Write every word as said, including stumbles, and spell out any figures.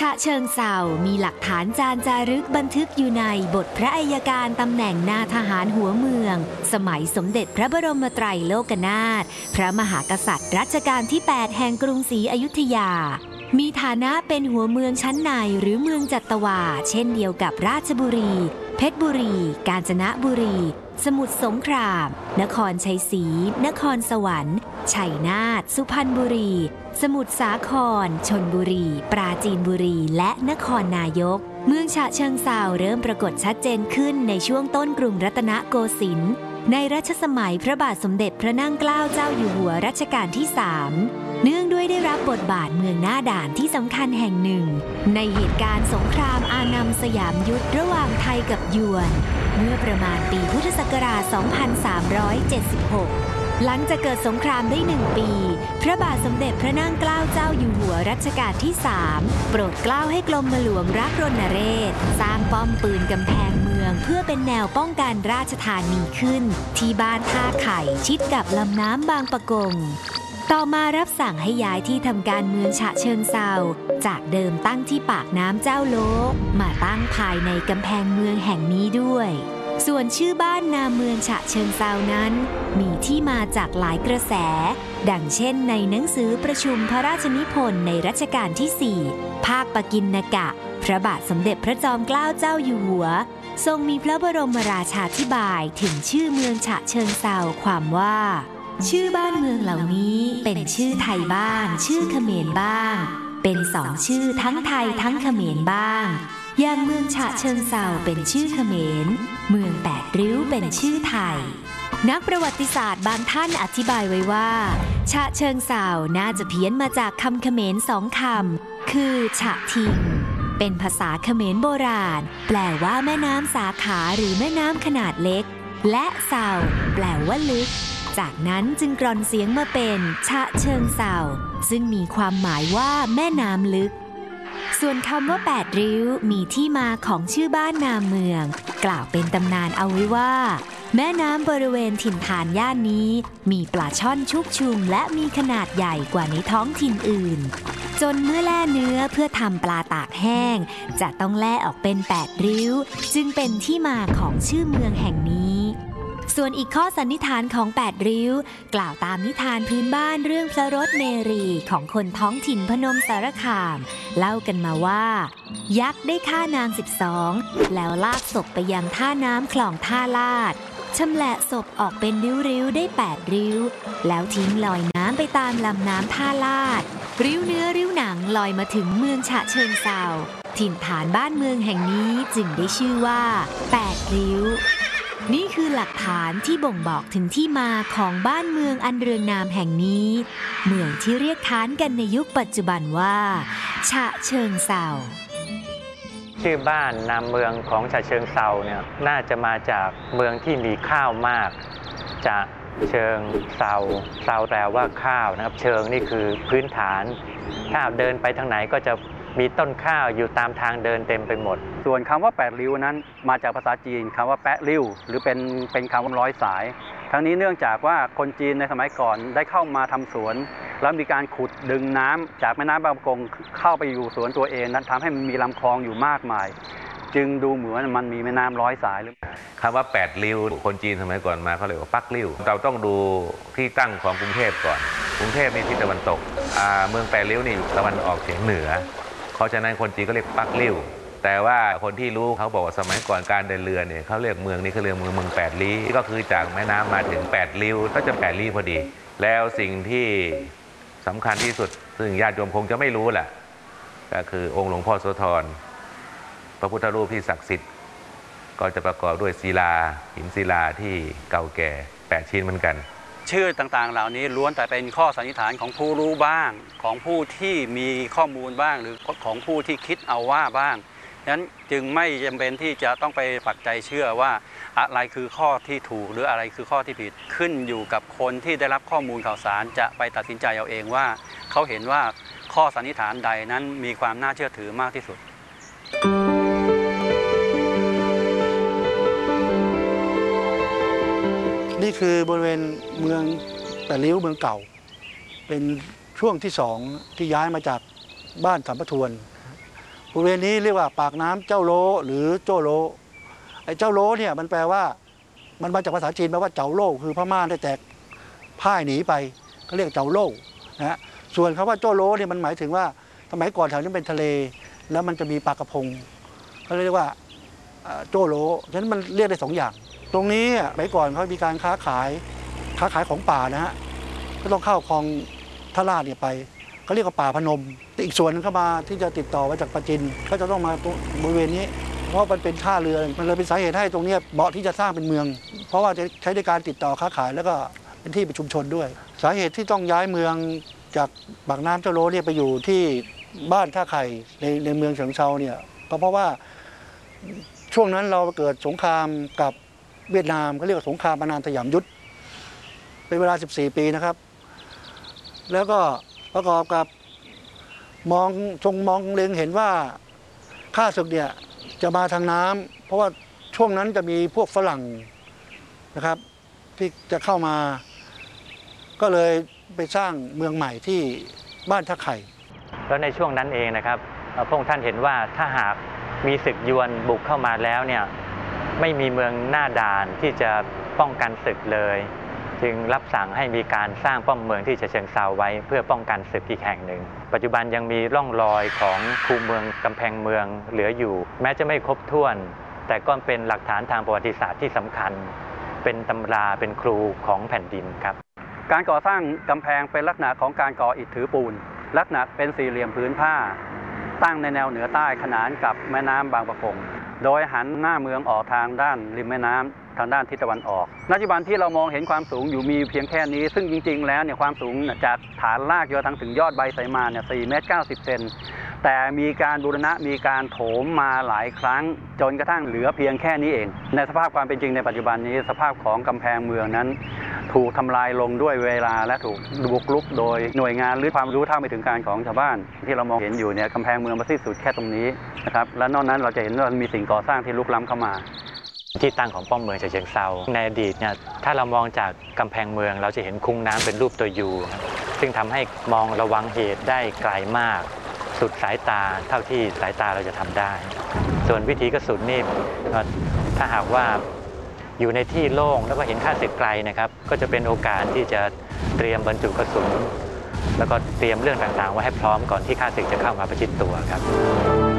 ฉะเชิงเทรามีหลักฐานจารึกจารึกบันทึกอยู่ในบทพระอัยการตำแหน่งนาทหารหัวเมืองสมัยสมเด็จพระบรมไตรโลกนาถพระมหากษัตริย์รัชกาลที่แปดแห่งกรุงศรีอยุธยามีฐานะเป็นหัวเมืองชั้นในหรือเมืองจัตวาเช่นเดียวกับราชบุรีเพชรบุรีกาญจนบุรีสมุทรสงครามนครชัยศรีนครสวรรค์ชัยนาทสุพรรณบุรีสมุทรสาครชลบุรีปราจีนบุรีและนครนายกเมืองฉะเชิงเทราเริ่มปรากฏชัดเจนขึ้นในช่วงต้นกรุงรัตนโกสินทร์ในรัชสมัยพระบาทสมเด็จพระนั่งเกล้าเจ้าอยู่หัวรัชกาลที่สามเนื่องด้วยได้รับบทบาทเมืองหน้าด่านที่สำคัญแห่งหนึ่งในเหตุการณ์สงครามอานัมสยามยุทธระหว่างไทยกับยวนเมื่อประมาณปีพุทธศักราช สองพันสามร้อยเจ็ดสิบหก หลังจากเกิดสงครามได้หนึ่งปีพระบาทสมเด็จพระนั่งเกล้าเจ้าอยู่หัวรัชกาลที่สามโปรดเกล้าให้กรมหลวงรักรณเรศสร้างป้อมปืนกำแพงเมืองเพื่อเป็นแนวป้องกันราชธานีขึ้นที่บ้านท่าไข่ชิดกับลำน้ำบางปะกงต่อมารับสั่งให้ย้ายที่ทำการเมืองฉะเชิงเทราจากเดิมตั้งที่ปากน้ำเจ้าโลมาตั้งภายในกำแพงเมืองแห่งนี้ด้วยส่วนชื่อบ้านนาเมืองฉะเชิงเทรานั้นมีที่มาจากหลายกระแสดังเช่นในหนังสือประชุมพระราชนิพนธ์ในรัชกาลที่สี่ภาคปกิณกะพระบาทสมเด็จพระจอมเกล้าเจ้าอยู่หัวทรงมีพระบรมราชาธิบายถึงชื่อเมืองฉะเชิงเทราความว่าชื่อบ้านเมืองเหล่านี้เป็นชื่อไทยบ้างชื่อเขมรบ้างเป็นสองชื่อทั้งไทยทั้งเขมรบ้างอย่างเมืองฉะเชิงเทราเป็นชื่อเขมรเมืองแปดริ้วเป็นชื่อไทยนักประวัติศาสตร์บางท่านอธิบายไว้ว่าฉะเชิงเทราน่าจะเพี้ยนมาจากคำเขมรสองคำคือฉะทิงเป็นภาษาเขมรโบราณแปลว่าแม่น้ำสาขาหรือแม่น้ำขนาดเล็กและเทราแปลว่าลึกจากนั้นจึงกร่อนเสียงมาเป็นฉะเชิงเทราซึ่งมีความหมายว่าแม่น้ำลึกส่วนคำว่าแปดริ้วมีที่มาของชื่อบ้านนาเมืองกล่าวเป็นตำนานเอาไว้ว่าแม่น้ำบริเวณถิ่นฐานย่านนี้มีปลาช่อนชุกชุมและมีขนาดใหญ่กว่าในท้องถิ่นอื่นจนเมื่อแล่เนื้อเพื่อทำปลาตากแห้งจะต้องแล่ออกเป็นแปดริ้วจึงเป็นที่มาของชื่อเมืองแห่งนี้ส่วนอีกข้อสันนิษฐานของแปดริ้วกล่าวตามนิทานพื้นบ้านเรื่องพระรถเมรีของคนท้องถิ่นพนมสารคามเล่ากันมาว่ายักษ์ได้ฆ่านางสิบสองแล้วลากศพไปยังท่าน้ำคลองท่าลาดชำแหละศพออกเป็นริ้วๆได้แปดริ้วแล้วทิ้งลอยน้ำไปตามลำน้ำท่าลาดริ้วเนื้อริ้วหนังลอยมาถึงเมืองฉะเชิงเทราถิ่นฐานบ้านเมืองแห่งนี้จึงได้ชื่อว่าแปดริ้วนี่คือหลักฐานที่บ่งบอกถึงที่มาของบ้านเมืองอันเรืองนามแห่งนี้เมืองที่เรียกค้านกันในยุคปัจจุบันว่าฉะเชิงเทราชื่อบ้านนามเมืองของฉะเชิงเทราเนี่ยน่าจะมาจากเมืองที่มีข้าวมากจะเชิงเทราเทราแปลว่าข้าวนะครับเชิงนี่คือพื้นฐานถ้าเดินไปทางไหนก็จะมีต้นข้าวอยู่ตามทางเดินเต็มไปหมดส่วนคำว่าแปดริ้วนั้นมาจากภาษาจีนคำว่าแปะริ้วหรือเป็นเป็นคำว่าร้อยสายทั้งนี้เนื่องจากว่าคนจีนในสมัยก่อนได้เข้ามาทำสวนแล้วมีการขุดดึงน้ำจากแม่น้ำบางปะกงเข้าไปอยู่สวนตัวเองนั้นทำให้มันมีลำคลองอยู่มากมายจึงดูเหมือนมันมีแม่น้ำร้อยสายหรือคำว่าแปดริ้วคนจีนสมัยก่อนมาเขาเรียกว่าปักริ้วเราต้องดูที่ตั้งของกรุงเทพก่อนกรุงเทพนี่ทิศตะวันตกเมืองแปดริ้วนี่ตะวันออกเฉียงเหนือเพราะฉะนั้นคนจีนก็เรียกปักริ้วแต่ว่าคนที่รู้เขาบอกว่าสมัยก่อนการเดินเรือเนี่ยเขาเรียกเมืองนี้เขาเรียกเมืองเมืองแปดลี้ก็คือจากแม่น้ำมาถึงแปดริ้วก็จะแปดลี้พอดีแล้วสิ่งที่สำคัญที่สุดซึ่งญาติโยมคงจะไม่รู้แหละก็คือองค์หลวงพ่อโสธรพระพุทธรูปที่ศักดิ์สิทธิ์ก็จะประกอบด้วยศิลาหินศิลาที่เก่าแก่แปดชิ้นเหมือนกันชื่อต่างๆเหล่านี้ล้วนแต่เป็นข้อสันนิษฐานของผู้รู้บ้างของผู้ที่มีข้อมูลบ้างหรือของผู้ที่คิดเอาว่าบ้างนั้นจึงไม่จำเป็นที่จะต้องไปปักใจเชื่อว่าอะไรคือข้อที่ถูกหรืออะไรคือข้อที่ผิดขึ้นอยู่กับคนที่ได้รับข้อมูลข่าวสารจะไปตัดสินใจเอาเองว่าเขาเห็นว่าข้อสันนิษฐานใดนั้นมีความน่าเชื่อถือมากที่สุดนี่คือบริเวณเมืองแปดริ้วเมืองเก่าเป็นช่วงที่สองที่ย้ายมาจากบ้านสัมปทวนบริเวณนี้เรียกว่าปากน้ำเจ้าโลหรือโจ้โลไอ้เจ้าโลเนี่ยมันแปลว่ามันมาจากภาษาจีนแปลว่าเจ้าโลคือพม่าได้แตกพ่ายหนีไปเขาเรียกเจ้าโลนะฮะส่วนคำว่าโจ้โลเนี่ยมันหมายถึงว่าสมัยก่อนแถวนี้เป็นทะเลแล้วมันจะมีปลากระพงเขาเรียกว่าโจ้โลฉะนั้นมันเรียกได้สองอย่างตรงนี้สมัยก่อนเขามีการค้าขายค้าขายของป่านะฮะก็ต้องเข้าคลองท่าลาดเนี่ยไปเขาเรียกว่าป่าพนมอีกส่วนนึงเข้ามาที่จะติดต่อมาจากปราจีนก็จะต้องมาตรงบริเวณนี้เพราะมันเป็นท่าเรือมันเลยเป็นสาเหตุให้ตรงนี้เหมาะที่จะสร้างเป็นเมืองเพราะว่าจะใช้ในการติดต่อค้าขายแล้วก็เป็นที่ประชุมชนด้วยสาเหตุที่ต้องย้ายเมืองจากปากน้ำเจ้าโลเนี่ยไปอยู่ที่บ้านท่าไข่ในในเมืองเฉิงเซาเนี่ยก็เพราะว่าช่วงนั้นเราเกิดสงครามกับเวียดนามเขาเรียกว่าสงครามปานานสยามยุทธเป็นเวลาสิบสี่ปีนะครับแล้วก็ประกอบกับมองทรงมองเล็งเห็นว่าข้าศึกเนี่ยจะมาทางน้ำเพราะว่าช่วงนั้นจะมีพวกฝรั่งนะครับที่จะเข้ามาก็เลยไปสร้างเมืองใหม่ที่บ้านท่าไข่แล้วในช่วงนั้นเองนะครับพระองค์ท่านเห็นว่าถ้าหากมีศึกยวนบุกเข้ามาแล้วเนี่ยไม่มีเมืองหน้าด่านที่จะป้องกันศึกเลยจึงรับสั่งให้มีการสร้างป้อมเมืองที่ฉะเชิงเทราไว้เพื่อป้องกันศึกอีกแห่งหนึ่งปัจจุบันยังมีร่องรอยของคูเมืองกำแพงเมืองเหลืออยู่แม้จะไม่ครบถ้วนแต่ก็เป็นหลักฐานทางประวัติศาสตร์ที่สำคัญเป็นตำราเป็นครูของแผ่นดินครับการก่อสร้างกำแพงเป็นลักษณะของการก่ออิฐถือปูนลักษณะเป็นสี่เหลี่ยมผืนผ้าตั้งในแนวเหนือใต้ขนานกับแม่น้ำบางปะกงโดยหันหน้าเมืองออกทางด้านริมแม่น้ำทางด้านทิศตะวันออกปัจจุบันที่เรามองเห็นความสูงอยู่มีเพียงแค่นี้ซึ่งจริงๆแล้วเนี่ยความสูงจากฐานรากจนทั้งถึงยอดใบไสมาเนี่ยสี่เมตรเก้าสิบเซนแต่มีการบูรณะมีการโถมมาหลายครั้งจนกระทั่งเหลือเพียงแค่นี้เองในสภาพความเป็นจริงในปัจจุบันนี้สภาพของกำแพงเมืองนั้นถูกทำลายลงด้วยเวลาและถูกบุกรุกโดยหน่วยงานหรือความรู้เท่าไม่ถึงการของชาวบ้านที่เรามองเห็นอยู่เนี่ยกำแพงเมืองมาสิ้นสุดแค่ตรงนี้นะครับและนอกนั้นเราจะเห็นว่ามีสิ่งก่อสร้างที่ลุกล้ำเข้ามาที่ตั้งของป้อมเมืองฉะเชิงเทราในอดีตเนี่ยถ้าเรามองจากกำแพงเมืองเราจะเห็นคุ้งน้ำเป็นรูปตัวยูซึ่งทำให้มองระวังเหตุได้ไกลมากสุดสายตาเท่าที่สายตาเราจะทำได้ส่วนวิธีกระสุนนี่ถ้าหากว่าอยู่ในที่โล่งแล้วก็เห็นข้าศึกไกลนะครับก็จะเป็นโอกาสที่จะเตรียมบรรจุกระสุนแล้วก็เตรียมเรื่องต่างๆไว้ให้พร้อมก่อนที่ข้าศึกจะเข้ามาประชิดตัวครับ